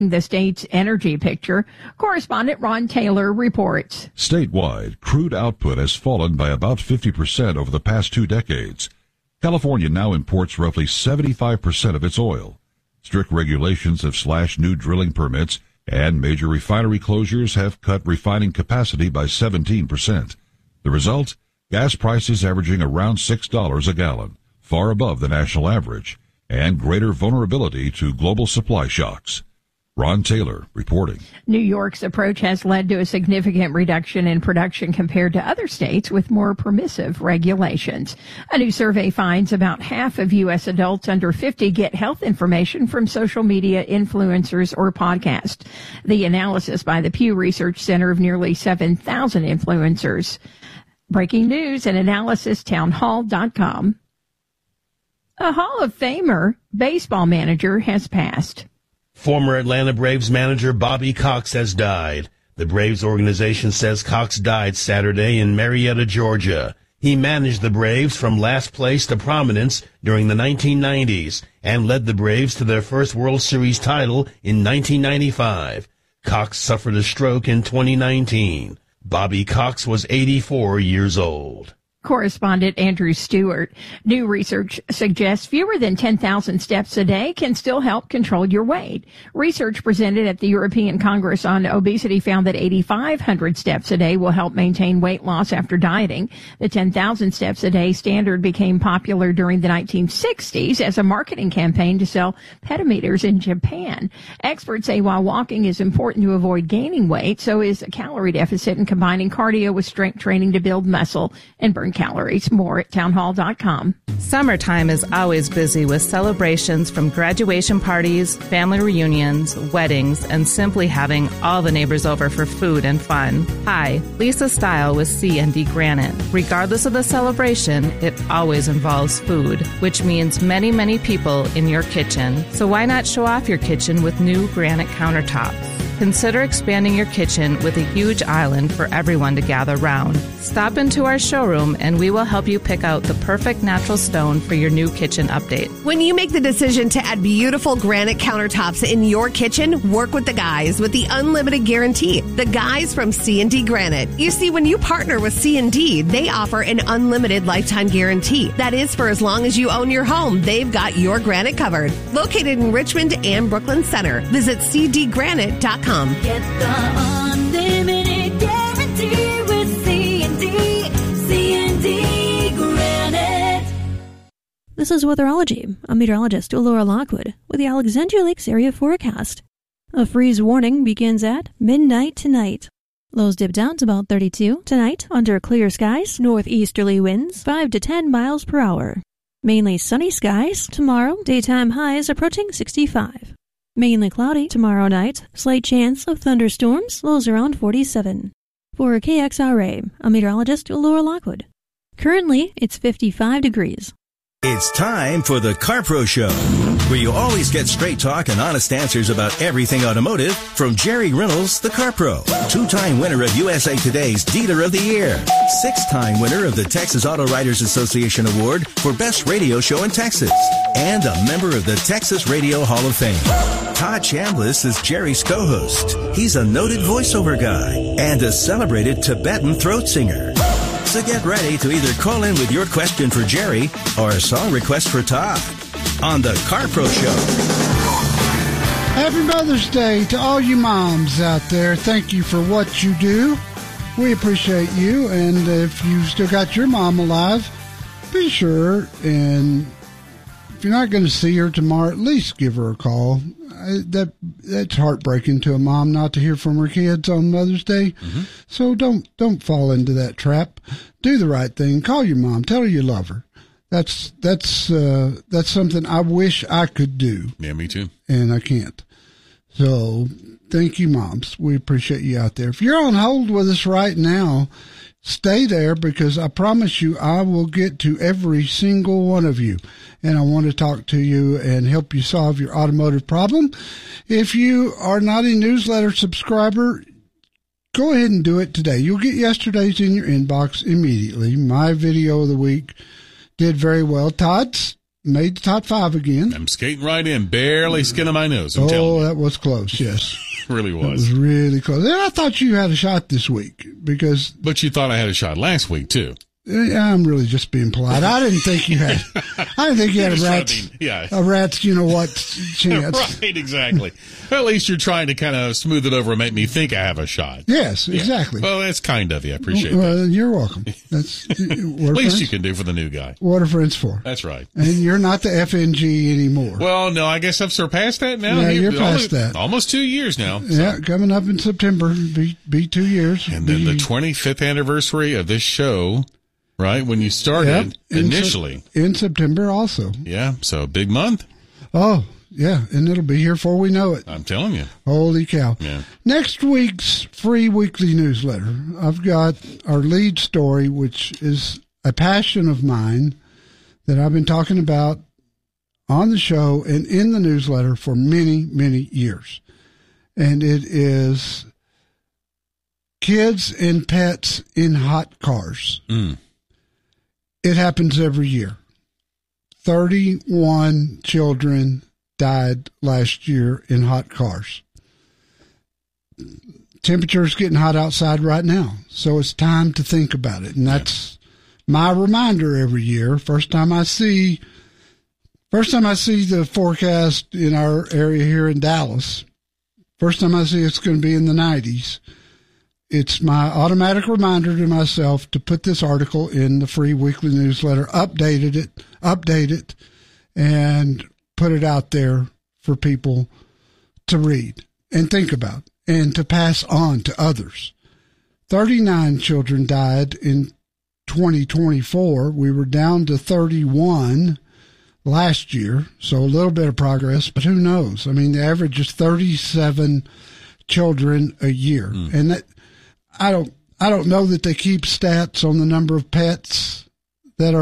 the state's energy picture. Correspondent Ron Taylor reports. Statewide, crude output has fallen by about 50% over the past 2 decades. California now imports roughly 75% of its oil. Strict regulations have slashed new drilling permits, and major refinery closures have cut refining capacity by 17%. The result? Gas prices averaging around $6 a gallon, far above the national average, and greater vulnerability to global supply shocks. Ron Taylor reporting. New York's approach has led to a significant reduction in production compared to other states with more permissive regulations. A new survey finds about half of U.S. adults under 50 get health information from social media influencers or podcasts. The analysis by the Pew Research Center of nearly 7,000 influencers. Breaking news at analysistownhall.com. A Hall of Famer baseball manager has passed. Former Atlanta Braves manager Bobby Cox has died. The Braves organization says Cox died Saturday in Marietta, Georgia. He managed the Braves from last place to prominence during the 1990s and led the Braves to their first World Series title in 1995. Cox suffered a stroke in 2019. Bobby Cox was 84 years old. Correspondent Andrew Stewart. New research suggests fewer than 10,000 steps a day can still help control your weight. Research presented at the European Congress on Obesity found that 8,500 steps a day will help maintain weight loss after dieting. The 10,000 steps a day standard became popular during the 1960s as a marketing campaign to sell petameters in Japan. Experts say while walking is important to avoid gaining weight, so is a calorie deficit and combining cardio with strength training to build muscle and burn calories. More at townhall.com. Summertime is always busy with celebrations from graduation parties, family reunions, weddings, and simply having all the neighbors over for food and fun. Hi, Lisa Style with C&D Granite. Regardless of the celebration, it always involves food, which means many, many people in your kitchen. So why not show off your kitchen with new granite countertops? Consider expanding your kitchen with a huge island for everyone to gather round. Stop into our showroom and we will help you pick out the perfect natural stone for your new kitchen update. When you make the decision to add beautiful granite countertops in your kitchen, work with the guys with the unlimited guarantee. The guys from C&D Granite. You see, when you partner with C&D, they offer an unlimited lifetime guarantee. That is for as long as you own your home, they've got your granite covered. Located in Richmond and Brooklyn Center. Visit cdgranite.com. Get the unlimited guarantee with C&D Granite. This is Weatherology. I'm meteorologist Laura Lockwood with the Alexandria Lakes area forecast. A freeze warning begins at midnight tonight. Lows dip down to about 32 tonight under clear skies, northeasterly winds 5 to 10 miles per hour. Mainly sunny skies tomorrow, daytime highs approaching 65. Mainly cloudy tomorrow night, slight chance of thunderstorms, lows around 47. For KXRA, I'm meteorologist Laura Lockwood. Currently, it's 55 degrees. It's time for the CarPro Show, where you always get straight talk and honest answers about everything automotive from Jerry Reynolds, the CarPro, 2-time winner of USA Today's Dealer of the Year, 6-time winner of the Texas Auto Writers Association Award for Best Radio Show in Texas, and a member of the Texas Radio Hall of Fame. Todd Chambliss is Jerry's co-host. He's a noted voiceover guy and a celebrated Tibetan throat singer. So get ready to either call in with your question for Jerry or a song request for Todd on the CarPro Show. Happy Mother's Day to all you moms out there. Thank you for what you do. We appreciate you. And if you still got your mom alive, be sure, and if you're not going to see her tomorrow, at least give her a call. That's heartbreaking to a mom not to hear from her kids on Mother's Day. Mm-hmm. So don't fall into that trap. Do the right thing. Call your mom. Tell her you love her. That's something I wish I could do. Yeah, me too. And I can't. So thank you, moms. We appreciate you out there. If you're on hold with us right now, stay there, because I promise you I will get to every single one of you. And I want to talk to you and help you solve your automotive problem. If you are not a newsletter subscriber, go ahead and do it today. You'll get yesterday's in your inbox immediately. My video of the week did very well. Todd's made the top 5 again. I'm skating right in, barely skinning my nose. I'm telling you. That was close, yes. It really was. It was really close. And I thought you had a shot this week because... But you thought I had a shot last week, too. I'm really just being polite. I didn't think you had. I didn't think you had a rat's, you know what, chance. Right, exactly. Well, at least you're trying to kind of smooth it over and make me think I have a shot. Yes, exactly. Well, that's kind of you. I appreciate that. Well, you're welcome. That's what least you can do for the new guy. What are friends for? That's right. And you're not the FNG anymore. Well, no, I guess I've surpassed that now. Yeah, you're past that. Almost 2 years now. So. Yeah, coming up in September, be 2 years. And then the 25th anniversary of this show. Right, when you started initially. In September also. Yeah, so big month. Oh, yeah, and it'll be here before we know it. I'm telling you. Holy cow. Yeah. Next week's free weekly newsletter, I've got our lead story, which is a passion of mine that I've been talking about on the show and in the newsletter for many, many years. And it is kids and pets in hot cars. It happens every year. 31 children died last year in hot cars. Temperature's getting hot outside right now, so it's time to think about it. And that's my reminder every year. First time I see the forecast in our area here in Dallas, first time I see it's going to be in the 90s, it's my automatic reminder to myself to put this article in the free weekly newsletter, update it, and put it out there for people to read and think about and to pass on to others. 39 children died in 2024. We were down to 31 last year, so a little bit of progress, but who knows? I mean, the average is 37 children a year. And that, I don't know that they keep stats on the number of pets that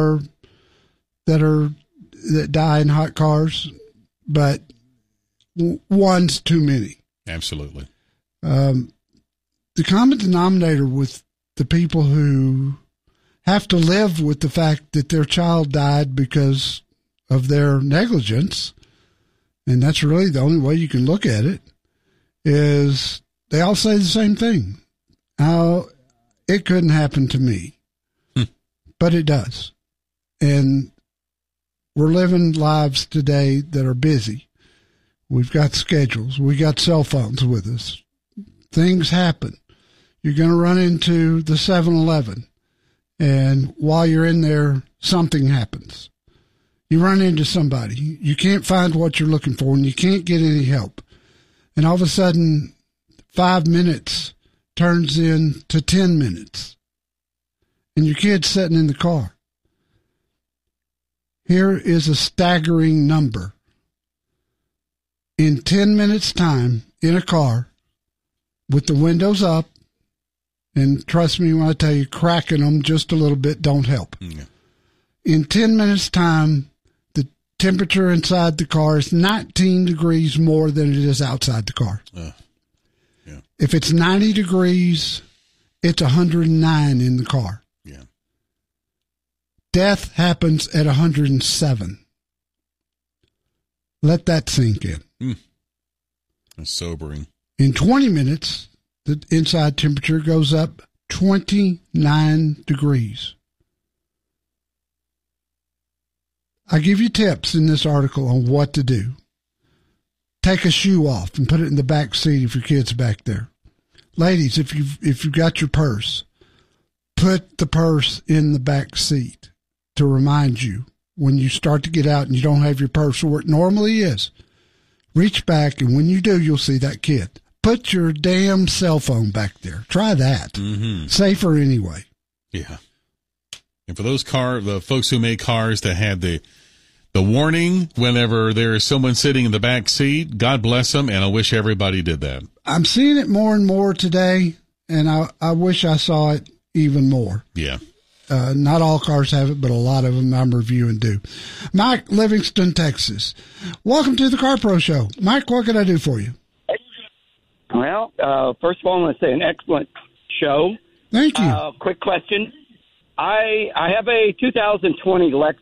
die in hot cars, but one's too many. Absolutely. The common denominator with the people who have to live with the fact that their child died because of their negligence, and that's really the only way you can look at it, is they all say the same thing. How it couldn't happen to me, but it does. And we're living lives today that are busy. We've got schedules. We got cell phones with us. Things happen. You're going to run into the 7-Eleven, and while you're in there, something happens. You run into somebody. You can't find what you're looking for, and you can't get any help. And all of a sudden, 5 minutes turns into 10 minutes, and your kid's sitting in the car. Here is a staggering number. In 10 minutes' time, in a car, with the windows up, and trust me when I tell you, cracking them just a little bit don't help. Yeah. In 10 minutes' time, the temperature inside the car is 19 degrees more than it is outside the car. If it's 90 degrees, it's 109 in the car. Yeah. Death happens at 107. Let that sink in. That's sobering. In 20 minutes, the inside temperature goes up 29 degrees. I give you tips in this article on what to do. Take a shoe off and put it in the back seat if your kid's back there. Ladies, if you've got your purse, put the purse in the back seat to remind you when you start to get out and you don't have your purse where it normally is. Reach back, and when you do, you'll see that kid. Put your damn cell phone back there. Try that. Safer anyway. Yeah. And for those the folks who make cars that had the warning whenever there is someone sitting in the back seat, God bless them, and I wish everybody did that. I'm seeing it more and more today, and I wish I saw it even more. Yeah. Not all cars have it, but a lot of them I'm reviewing do. Mike, Livingston, Texas. Welcome to the Car Pro Show. Mike, what can I do for you? Well, first of all, I want to say an excellent show. Thank you. Quick question. I have a 2020 Lexus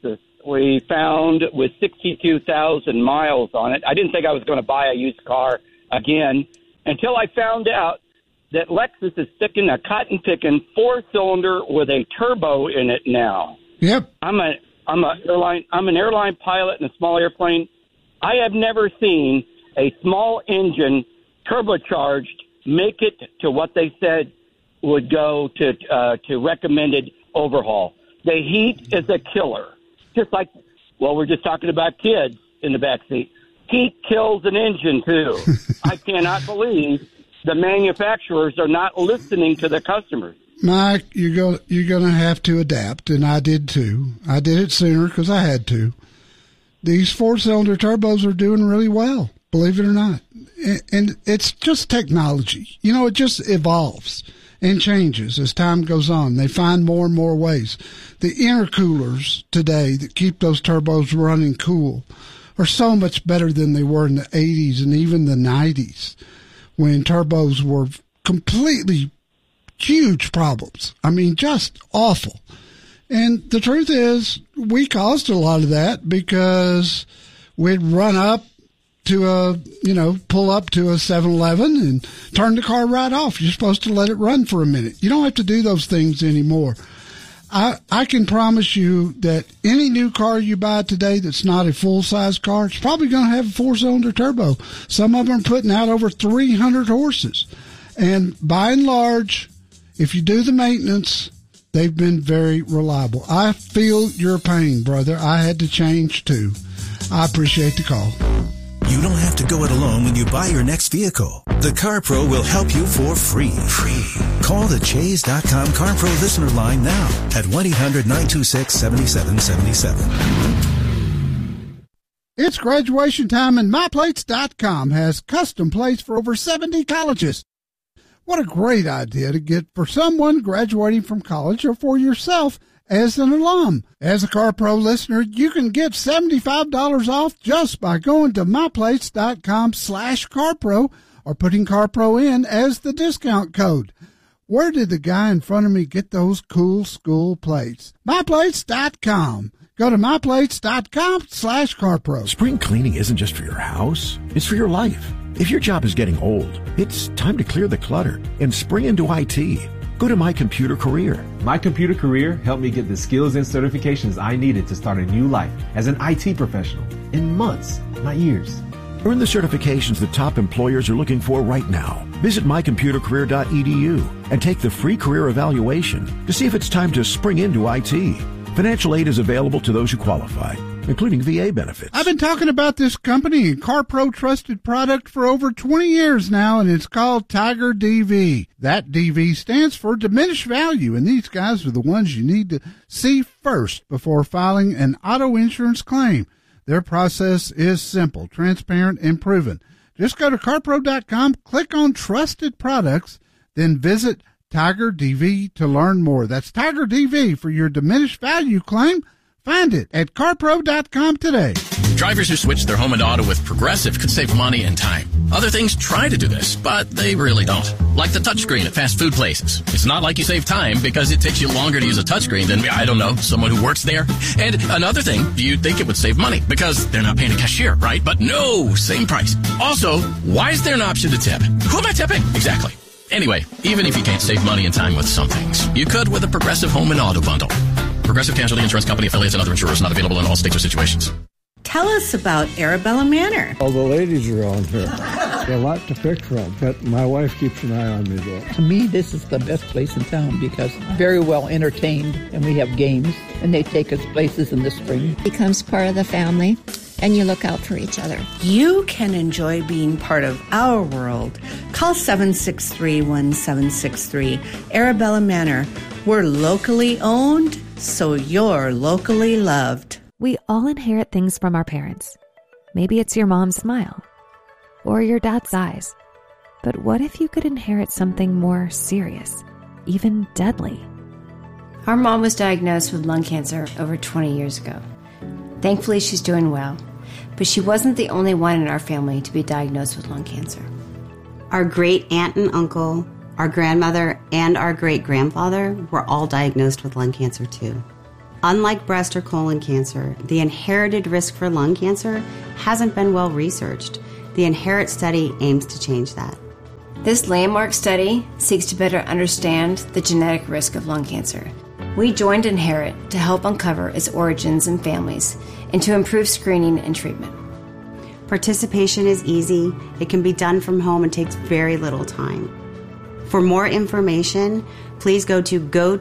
we found with 62,000 miles on it. I didn't think I was going to buy a used car again until I found out that Lexus is sticking a cotton-picking 4-cylinder with a turbo in it now. Yep. I'm an airline pilot in a small airplane. I have never seen a small engine turbocharged make it to what they said would go to recommended overhaul. The heat is a killer. Just like, well, we're just talking about kids in the back seat. Heat kills an engine too. I cannot believe the manufacturers are not listening to the customers. Mike, you're going to have to adapt, and I did too. I did it sooner because I had to. These 4-cylinder turbos are doing really well, believe it or not. And it's just technology. You know, it just evolves and changes as time goes on. They find more and more ways. The intercoolers today that keep those turbos running cool are so much better than they were in the 80s and even the 90s when turbos were completely huge problems. I mean, just awful. And the truth is, we caused a lot of that because we'd run up to pull up to a 7-Eleven and turn the car right off. You're supposed to let it run for a minute. You don't have to do those things anymore. I can promise you that any new car you buy today that's not a full-size car, it's probably going to have a 4-cylinder turbo. Some of them are putting out over 300 horses. And by and large, if you do the maintenance, they've been very reliable. I feel your pain, brother. I had to change too. I appreciate the call. You don't have to go it alone when you buy your next vehicle. The CarPro will help you for free. Call the Chase.com CarPro listener line now at 1-800-926-7777. It's graduation time, and MyPlates.com has custom plates for over 70 colleges. What a great idea to get for someone graduating from college or for yourself as an alum. As a CarPro listener, you can get $75 off just by going to myplates.com/CarPro or putting CarPro in as the discount code. Where did the guy in front of me get those cool school plates? MyPlates.com. Go to myplates.com/CarPro. Spring cleaning isn't just for your house. It's for your life. If your job is getting old, it's time to clear the clutter and spring into IT. Go to My Computer Career. My Computer Career helped me get the skills and certifications I needed to start a new life as an IT professional in months, not years. Earn the certifications that top employers are looking for right now. Visit mycomputercareer.edu and take the free career evaluation to see if it's time to spring into IT. Financial aid is available to those who qualify, including VA benefits. I've been talking about this company and CarPro trusted product for over 20 years now, and it's called Tiger DV. That DV stands for diminished value, and these guys are the ones you need to see first before filing an auto insurance claim. Their process is simple, transparent, and proven. Just go to CarPro.com, click on Trusted Products, then visit Tiger DV to learn more. That's Tiger DV for your diminished value claim. Find it at CarPro.com today. Drivers who switch their home and auto with Progressive could save money and time. Other things try to do this, but they really don't. Like the touchscreen at fast food places. It's not like you save time because it takes you longer to use a touchscreen than, I don't know, someone who works there. And another thing, you'd think it would save money because they're not paying a cashier, right? But no, same price. Also, why is there an option to tip? Who am I tipping? Exactly. Anyway, even if you can't save money and time with some things, you could with a Progressive home and auto bundle. Progressive Casualty Insurance Company, affiliates, and other insurers not available in all states or situations. Tell us about Arabella Manor. All the ladies around here. A lot to pick from, but my wife keeps an eye on me, though. To me, this is the best place in town because very well entertained, and we have games, and they take us places in the spring. Becomes part of the family, and you look out for each other. You can enjoy being part of our world. Call 763-1763. Arabella Manor. We're locally owned, so you're locally loved. We all inherit things from our parents. Maybe it's your mom's smile or your dad's eyes. But what if you could inherit something more serious, even deadly? Our mom was diagnosed with lung cancer over 20 years ago. Thankfully, she's doing well, but she wasn't the only one in our family to be diagnosed with lung cancer. Our great aunt and uncle, our grandmother, and our great-grandfather were all diagnosed with lung cancer too. Unlike breast or colon cancer, the inherited risk for lung cancer hasn't been well researched. The INHERIT study aims to change that. This landmark study seeks to better understand the genetic risk of lung cancer. We joined INHERIT to help uncover its origins and families and to improve screening and treatment. Participation is easy, it can be done from home, and takes very little time. For more information, please go to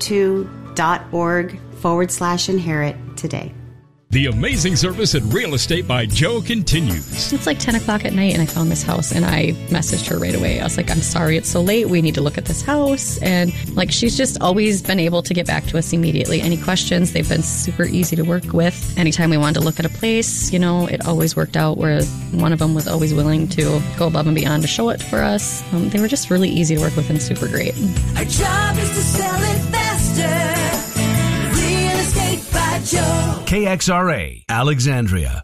goto.org/inherit today. The amazing service at Real Estate by Joe continues. It's like 10 o'clock at night and I found this house and I messaged her right away. I was like, I'm sorry it's so late. We need to look at this house. And like, she's just always been able to get back to us immediately. Any questions, they've been super easy to work with. Anytime we wanted to look at a place, you know, it always worked out where one of them was always willing to go above and beyond to show it for us. They were just really easy to work with and super great. Our job is to sell it faster. Real Estate by Joe. KXRA, Alexandria.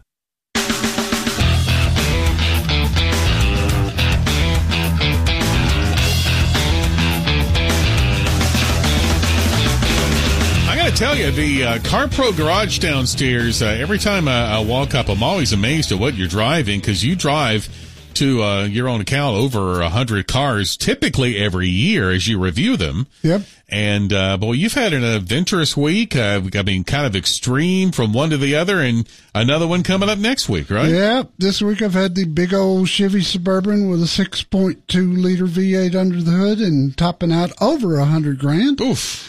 I got to tell you, the CarPro garage downstairs, every time I walk up, I'm always amazed at what you're driving, because you drive to your own account over 100 cars typically every year as you review them. Yep. And boy, you've had an adventurous week. I mean, kind of extreme from one to the other, and another one coming up next week, right? Yeah. This week I've had the big old Chevy Suburban with a 6.2 liter V8 under the hood and topping out over $100,000. Oof.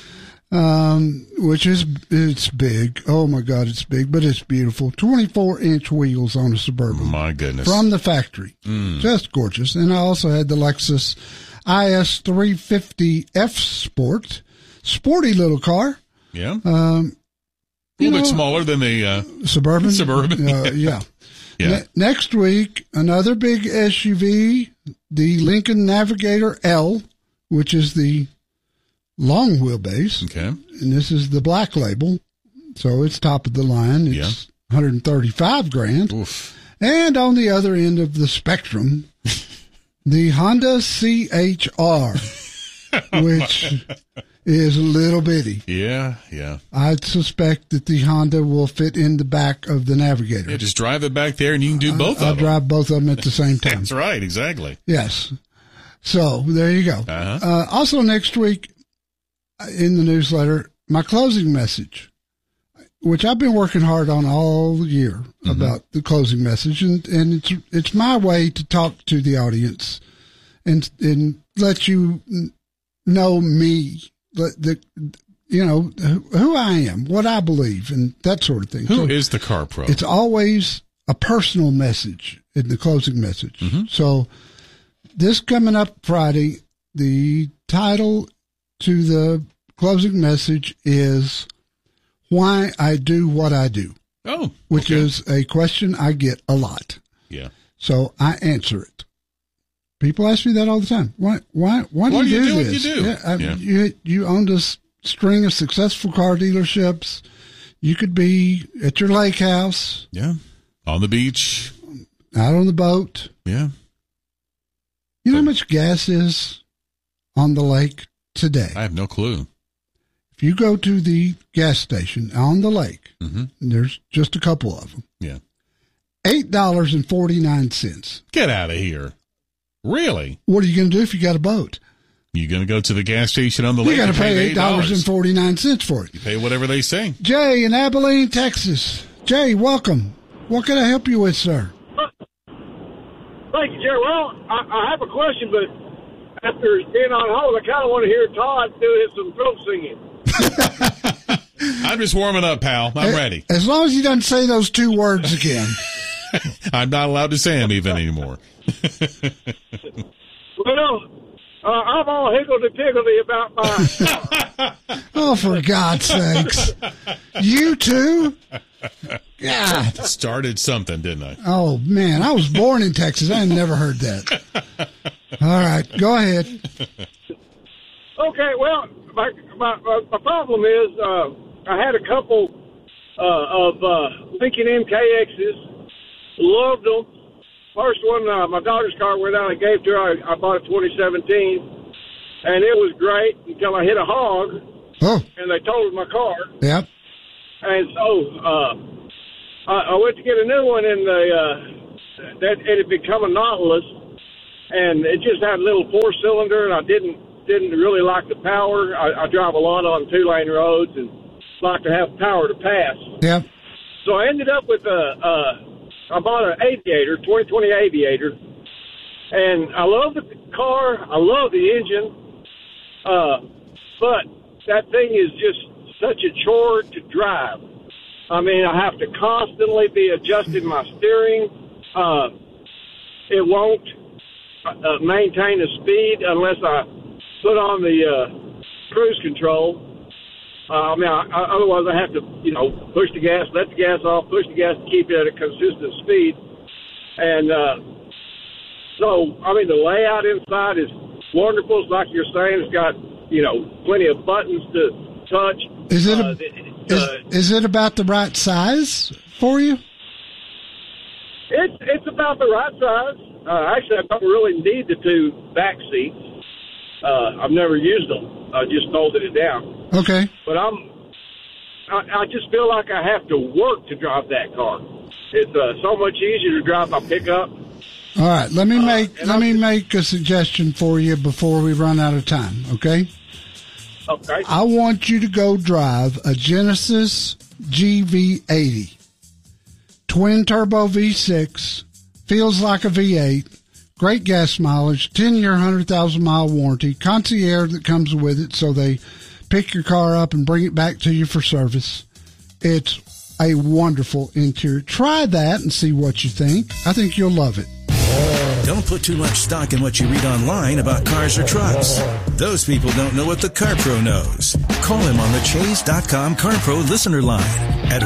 Which is, it's big. Oh my God, it's big, but it's beautiful. 24-inch wheels on a Suburban. My goodness. From the factory. Just gorgeous. And I also had the Lexus IS 350F Sport. Sporty little car. Yeah. A little bit smaller than the Suburban. Yeah. Yeah. Next week, another big SUV, the Lincoln Navigator L, which is the long wheelbase. Okay. And this is the black label. So it's top of the line. It's $135,000. Oof. And on the other end of the spectrum, the Honda CHR, which is a little bitty. Yeah. I suspect that the Honda will fit in the back of the Navigator. Yeah, just drive it back there and you can do both of them. I'll drive both of them at the same time. That's right, exactly. Yes. So there you go. Also next week in the newsletter, my closing message, which I've been working hard on all year about the closing message, and it's my way to talk to the audience and let you know me, you know, who I am, what I believe, and that sort of thing. Who is the CarPro? It's always a personal message in the closing message. So this coming up Friday, the title to the closing message is Why I Do What I Do. Oh, which is a question I get a lot. Yeah. So I answer it. People ask me that all the time. Why do you do this? What you do? You owned a string of successful car dealerships. You could be at your lake house. Yeah. On the beach. Out on the boat. Yeah. You know how much gas is on the lake today? I have no clue. If you go to the gas station on the lake, and there's just a couple of them. Yeah. $8.49. Get out of here. Really? What are you going to do if you got a boat? You're going to go to the gas station on the lake. You got to pay $8.49 for it. You pay whatever they say. Jay in Abilene, Texas. Jay, welcome. What can I help you with, sir? Thank you, Jerry. Well, I have a question, but after being on hold, I kind of want to hear Todd do some throat singing. I'm just warming up, pal. I'm ready. As long as he doesn't say those two words again. I'm not allowed to say them even anymore. Well, I'm all higgledy-piggledy about my... Oh, for God's sakes. You too? God. Started something, didn't I? Oh, man. I was born in Texas. I never heard that. All right. Go ahead. Okay, well, my problem is I had a couple of Lincoln MKXs. Loved them. First one, my daughter's car went out. I gave to her. I bought it 2017, and it was great until I hit a hog. Oh. And they totaled my car. Yep. And so I went to get a new one, and that it had become a Nautilus, and it just had a little 4-cylinder, and I didn't really like the power. I drive a lot on 2-lane roads and like to have power to pass. Yeah. So I ended up with I bought an Aviator, 2020 Aviator, and I love the car. I love the engine, but that thing is just such a chore to drive. I mean, I have to constantly be adjusting my steering. It won't maintain the speed unless I put on the cruise control. Otherwise I have to, push the gas, let the gas off, push the gas to keep it at a consistent speed. And the layout inside is wonderful. It's like you're saying, it's got, plenty of buttons to touch. Is it about the right size for you? It's about the right size. Actually, I don't really need the 2 back seats. I've never used them. I just folded it down. Okay. But I just feel like I have to work to drive that car. It's so much easier to drive my pickup. All right. Let me make a suggestion for you before we run out of time. Okay. Okay. I want you to go drive a Genesis GV80, twin turbo V6, feels like a V8. Great gas mileage, 10-year, 100,000-mile warranty, concierge that comes with it, so they pick your car up and bring it back to you for service. It's a wonderful interior. Try that and see what you think. I think you'll love it. Don't put too much stock in what you read online about cars or trucks. Those people don't know what the CarPro knows. Call him on the Chase.com CarPro listener line at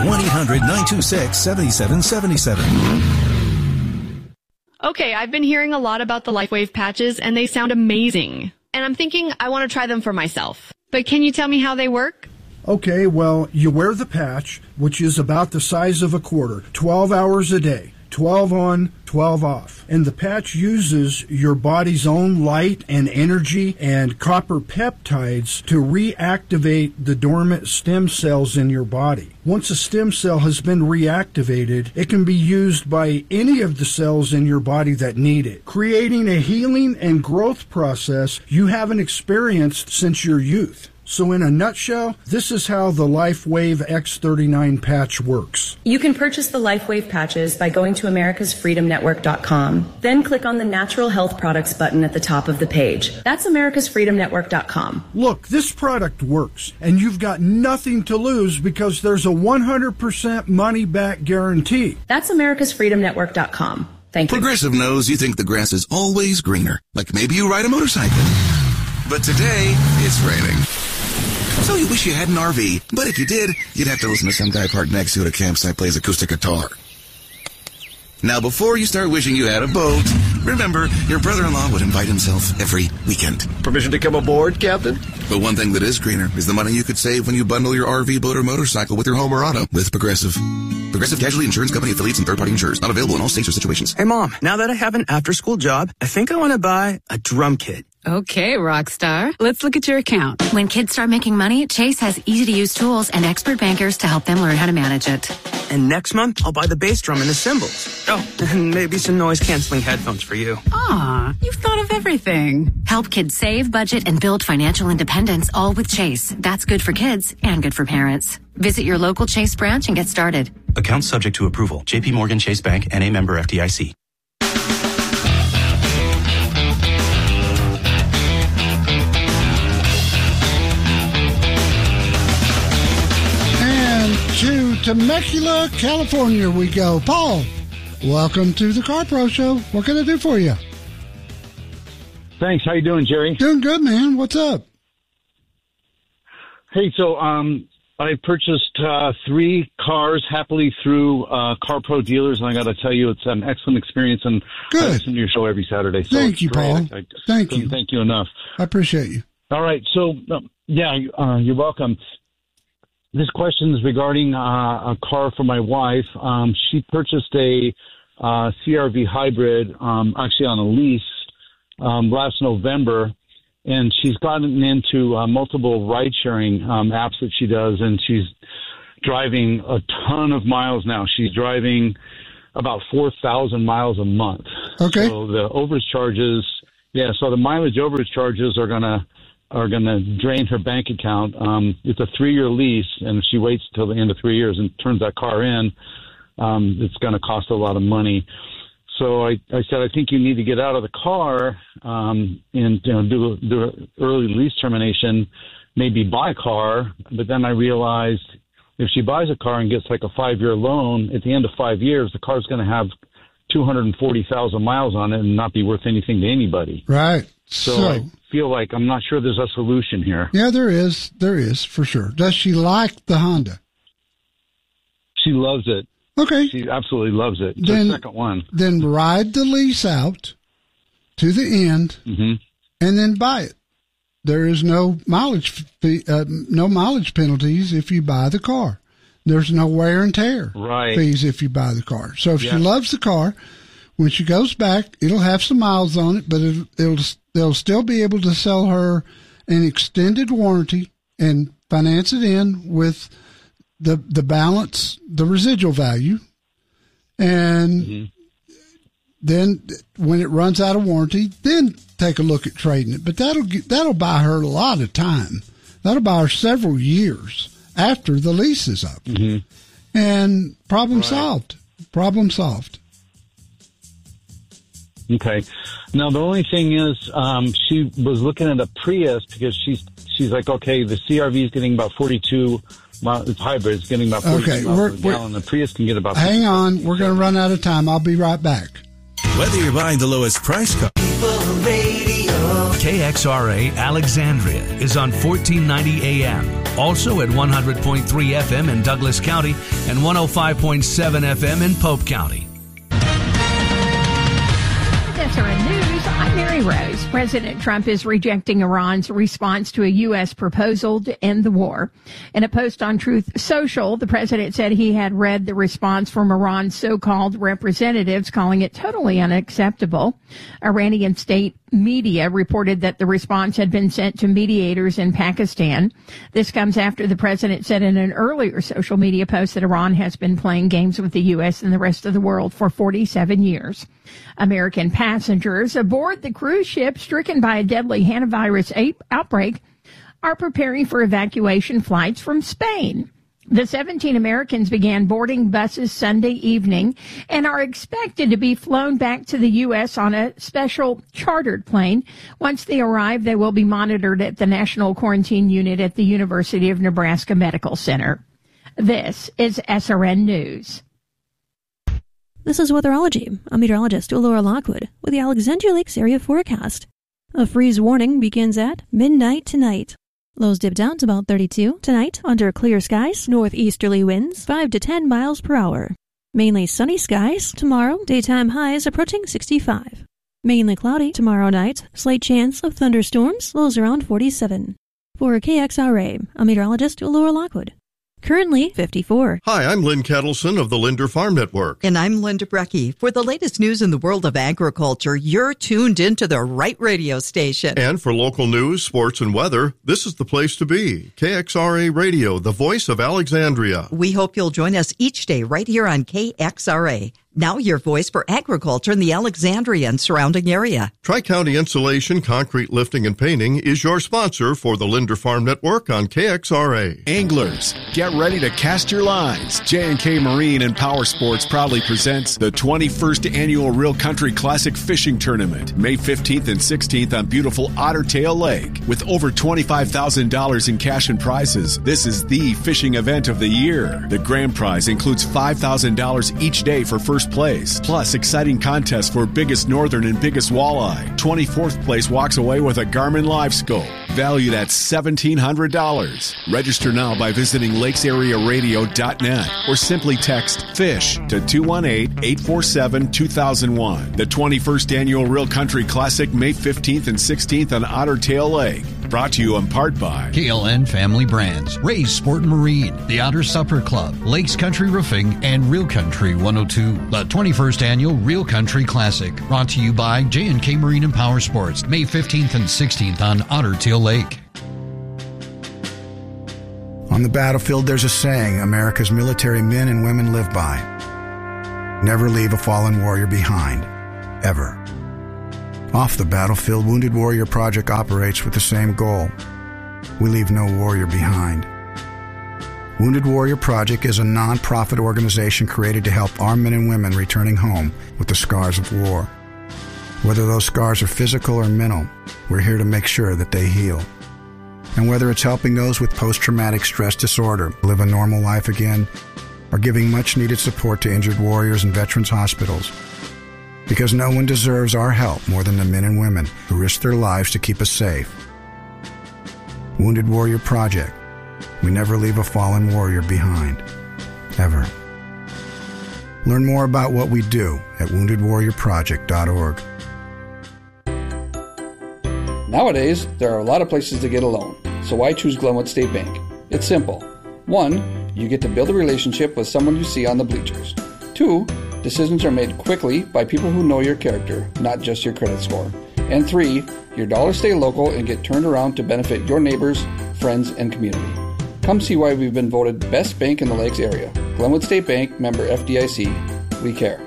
1-800-926-7777. Okay, I've been hearing a lot about the LifeWave patches, and they sound amazing. And I'm thinking I want to try them for myself. But can you tell me how they work? Okay, well, you wear the patch, which is about the size of a quarter, 12 hours a day. 12 on, 12 off. And the patch uses your body's own light and energy and copper peptides to reactivate the dormant stem cells in your body. Once a stem cell has been reactivated, it can be used by any of the cells in your body that need it, creating a healing and growth process you haven't experienced since your youth. So in a nutshell, this is how the LifeWave X39 patch works. You can purchase the LifeWave patches by going to americasfreedomnetwork.com. Then click on the Natural Health Products button at the top of the page. That's americasfreedomnetwork.com. Look, this product works, and you've got nothing to lose because there's a 100% money-back guarantee. That's americasfreedomnetwork.com. Thank you. Progressive knows you think the grass is always greener, like maybe you ride a motorcycle. But today, it's raining. So you wish you had an RV, but if you did, you'd have to listen to some guy parked next to you at a campsite plays acoustic guitar. Now, before you start wishing you had a boat, remember, your brother-in-law would invite himself every weekend. Permission to come aboard, Captain? But one thing that is greener is the money you could save when you bundle your RV, boat, or motorcycle with your home or auto with Progressive. Progressive Casualty Insurance Company affiliates and third-party insurers. Not available in all states or situations. Hey, Mom, now that I have an after-school job, I think I want to buy a drum kit. Okay, Rockstar. Let's look at your account. When kids start making money, Chase has easy-to-use tools and expert bankers to help them learn how to manage it. And next month, I'll buy the bass drum and the cymbals. Oh, and maybe some noise-canceling headphones for you. Aw, you've thought of everything. Help kids save, budget, and build financial independence, all with Chase. That's good for kids and good for parents. Visit your local Chase branch and get started. Account subject to approval. J.P. Morgan Chase Bank, N.A. member FDIC. To Temecula, California we go. Paul, welcome to the Car Pro Show. What can I do for you? Thanks. How you doing, Jerry? Doing good, man. What's up? Hey, so I purchased 3 cars happily through Car Pro dealers, and I got to tell you, it's an excellent experience. And I listen to your show every Saturday. So thank you, Paul. Thank you enough. I appreciate you. All right. So you're welcome. This question is regarding a car for my wife. She purchased a CR-V hybrid, actually on a lease, last November, and she's gotten into multiple ride-sharing apps that she does, and she's driving a ton of miles now. She's driving about 4,000 miles a month. Okay. So the overage charges, so the mileage overage charges are gonna drain her bank account. It's a 3-year lease, and if she waits until the end of 3 years and turns that car in, it's going to cost a lot of money. So I said, I think you need to get out of the car and do an early lease termination, maybe buy a car. But then I realized if she buys a car and gets like a 5-year loan, at the end of 5 years, the car's going to have 240,000 miles on it and not be worth anything to anybody. Right. So I feel like I'm not sure there's a solution here. Yeah, there is. There is, for sure. Does she like the Honda? She loves it. Okay. She absolutely loves it. It's her second one. Then ride the lease out to the end and then buy it. There is no mileage penalties if you buy the car. There's no wear and tear fees if you buy the car. So if she loves the car, when she goes back, it'll have some miles on it, but they'll still be able to sell her an extended warranty and finance it in with the balance, the residual value. And then when it runs out of warranty, then take a look at trading it. But that'll buy her a lot of time. That'll buy her several years after the lease is up. And problem solved. Problem solved. Okay. Now, the only thing is she was looking at a Prius because she's like, okay, the CR-V is getting about 42 miles. It's hybrid. It's getting about 42 miles per gallon. The Prius can get about 50. Hang on. We're going to run out of time. I'll be right back. Whether you're buying the lowest price car. KXRA Alexandria is on 1490 AM. Also at 100.3 FM in Douglas County and 105.7 FM in Pope County. SRN News, I'm Mary Rose. President Trump is rejecting Iran's response to a U.S. proposal to end the war. In a post on Truth Social, the president said he had read the response from Iran's so-called representatives, calling it totally unacceptable. Iranian state media reported that the response had been sent to mediators in Pakistan. This comes after the president said in an earlier social media post that Iran has been playing games with the U.S. and the rest of the world for 47 years. American passengers aboard the cruise ship stricken by a deadly hantavirus outbreak are preparing for evacuation flights from Spain. The 17 Americans began boarding buses Sunday evening and are expected to be flown back to the U.S. on a special chartered plane. Once they arrive, they will be monitored at the National Quarantine Unit at the University of Nebraska Medical Center. This is SRN News. This is Weatherology. I'm meteorologist Laura Lockwood with the Alexandria Lakes area forecast. A freeze warning begins at midnight tonight. Lows dip down to about 32 tonight under clear skies, northeasterly winds 5 to 10 miles per hour. Mainly sunny skies tomorrow, daytime highs approaching 65. Mainly cloudy tomorrow night, slight chance of thunderstorms, lows around 47. For KXRA, I'm meteorologist Laura Lockwood. Currently 54. Hi, I'm Lynn Kettleson of the Linder Farm Network. And I'm Linda Brecky. For the latest news in the world of agriculture, you're tuned into the right radio station. And for local news, sports, and weather, this is the place to be. KXRA Radio, the voice of Alexandria. We hope you'll join us each day right here on KXRA. Now your voice for agriculture in the Alexandria and surrounding area. Tri-County Insulation, Concrete Lifting, and Painting is your sponsor for the Linder Farm Network on KXRA. Anglers, get ready to cast your lines. J&K Marine and Power Sports proudly presents the 21st Annual Real Country Classic Fishing Tournament, May 15th and 16th on beautiful Otter Tail Lake. With over $25,000 in cash and prizes, this is the fishing event of the year. The grand prize includes $5,000 each day for first place, plus exciting contests for biggest northern and biggest walleye. 24th place walks away with a Garmin Live Scope, valued at $1,700. Register now by visiting lakesarearadio.net or simply text FISH to 218-847-2001. The 21st Annual Real Country Classic, May 15th and 16th on Otter Tail Lake. Brought to you in part by KLN Family Brands, Ray's Sport and Marine, the Otter Supper Club, Lakes Country Roofing, and Real Country 102. The 21st Annual Real Country Classic, brought to you by J&K Marine and Power Sports, May 15th and 16th on Otter Tail Lake. On the battlefield, there's a saying America's military men and women live by. Never leave a fallen warrior behind. Ever. Off the battlefield, Wounded Warrior Project operates with the same goal. We leave no warrior behind. Wounded Warrior Project is a non-profit organization created to help our men and women returning home with the scars of war. Whether those scars are physical or mental, we're here to make sure that they heal. And whether it's helping those with post-traumatic stress disorder live a normal life again, or giving much-needed support to injured warriors in veterans' hospitals. Because no one deserves our help more than the men and women who risk their lives to keep us safe. Wounded Warrior Project. We never leave a fallen warrior behind. Ever. Learn more about what we do at woundedwarriorproject.org. Nowadays, there are a lot of places to get a loan, so why choose Glenwood State Bank? It's simple. 1, you get to build a relationship with someone you see on the bleachers. 2, decisions are made quickly by people who know your character, not just your credit score. And 3, your dollars stay local and get turned around to benefit your neighbors, friends, and community. Come see why we've been voted best bank in the Lakes area. Glenwood State Bank, member FDIC. We care.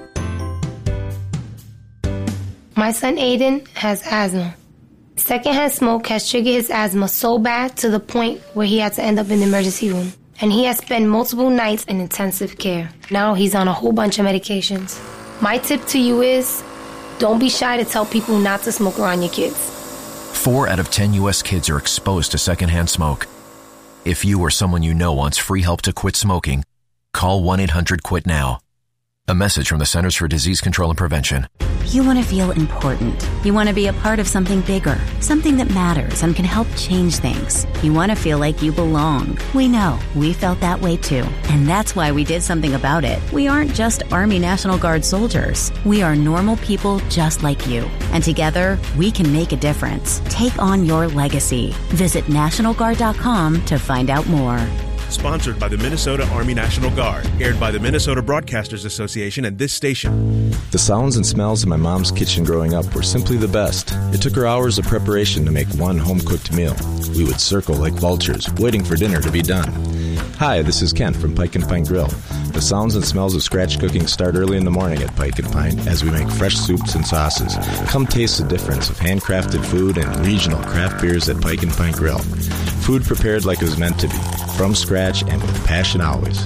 My son Aiden has asthma. Secondhand smoke has triggered his asthma so bad to the point where he had to end up in the emergency room. And he has spent multiple nights in intensive care. Now he's on a whole bunch of medications. My tip to you is, don't be shy to tell people not to smoke around your kids. 4 out of 10 U.S. kids are exposed to secondhand smoke. If you or someone you know wants free help to quit smoking, call 1-800-QUIT-NOW. A message from the Centers for Disease Control and Prevention. You want to feel important. You want to be a part of something bigger, something that matters and can help change things. You want to feel like you belong. We know. We felt that way too. And that's why we did something about it. We aren't just Army National Guard soldiers. We are normal people just like you. And together, we can make a difference. Take on your legacy. Visit NationalGuard.com to find out more. Sponsored by the Minnesota Army National Guard. Aired by the Minnesota Broadcasters Association and this station. The sounds and smells of my mom's kitchen growing up were simply the best. It took her hours of preparation to make one home-cooked meal. We would circle like vultures, waiting for dinner to be done. Hi, this is Kent from Pike and Pine Grill. The sounds and smells of scratch cooking start early in the morning at Pike and Pine as we make fresh soups and sauces. Come taste the difference of handcrafted food and regional craft beers at Pike and Pine Grill. Food prepared like it was meant to be, from scratch and with passion always.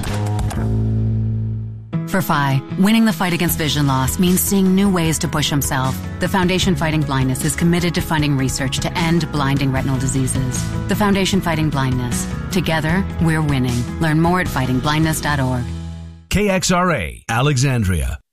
For Phi, winning the fight against vision loss means seeing new ways to push himself. The Foundation Fighting Blindness is committed to funding research to end blinding retinal diseases. The Foundation Fighting Blindness. Together, we're winning. Learn more at fightingblindness.org. KXRA, Alexandria.